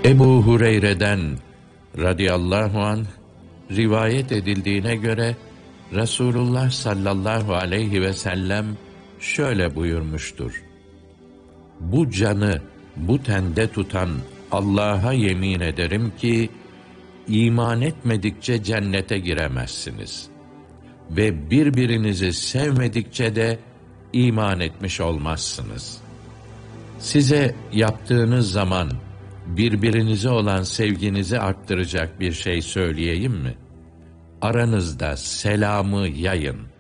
Ebu Hureyre'den radıyallahu anh rivayet edildiğine göre Resulullah sallallahu aleyhi ve sellem şöyle buyurmuştur: Bu canı bu tende tutan Allah'a yemin ederim ki iman etmedikçe cennete giremezsiniz ve birbirinizi sevmedikçe de iman etmiş olmazsınız. Size yaptığınız zaman birbirinize olan sevginizi arttıracak bir şey söyleyeyim mi? Aranızda selamı yayın.